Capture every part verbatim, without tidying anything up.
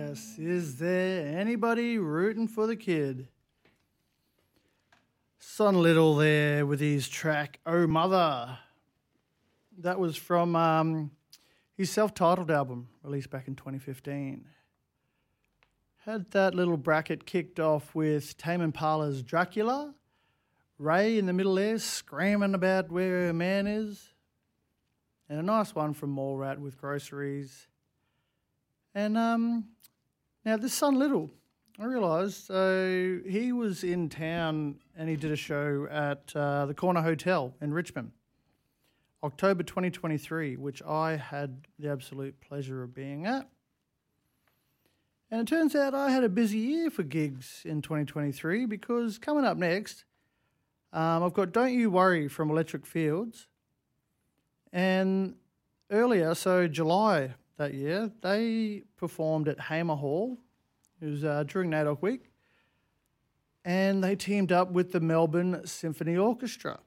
yes. Is there anybody rooting for the kid? Son Little there with his track, Oh Mother. That was from um, his self-titled album, released back in twenty fifteen. Had that little bracket kicked off with Tame Impala's Dracula, Ray in the middle there screaming about where her man is, and a nice one from Mallrat with Groceries. And um, now this Son Little, I realised, so he was in town and he did a show at uh, the Corner Hotel in Richmond, October twenty twenty-three, which I had the absolute pleasure of being at. And it turns out I had a busy year for gigs in twenty twenty-three because coming up next, um, I've got Don't You Worry from Electric Fields. And earlier, so July that year, they performed at Hamer Hall. It was uh, during NAIDOC week. And they teamed up with the Melbourne Symphony Orchestra.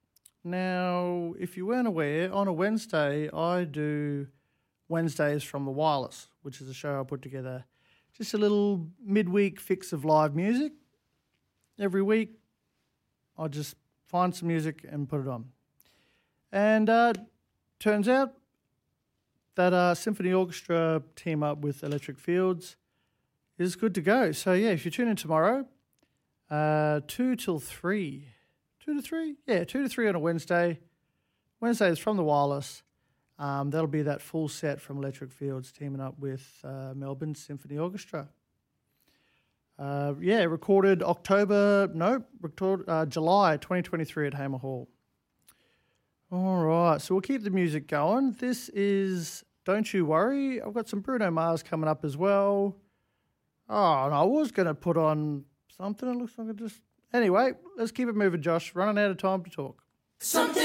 Now, if you weren't aware, on a Wednesday, I do Wednesdays from the Wireless, which is a show I put together. Just a little midweek fix of live music. Every week, I just find some music and put it on. And uh, turns out that uh, Symphony Orchestra team up with Electric Fields is good to go. So, yeah, if you tune in tomorrow, uh, two till three. Two to three? Yeah, two to three on a Wednesday. Wednesday is from the Wireless. Um, that'll be that full set from Electric Fields teaming up with uh, Melbourne Symphony Orchestra. Uh, yeah, recorded October, no, recorded, uh, July twenty twenty-three at Hamer Hall. All right, so we'll keep the music going. This is Don't You Worry. I've got some Bruno Mars coming up as well. Oh, and I was going to put on something. It looks like I just... Anyway, let's keep it moving, Josh. Running out of time to talk. Something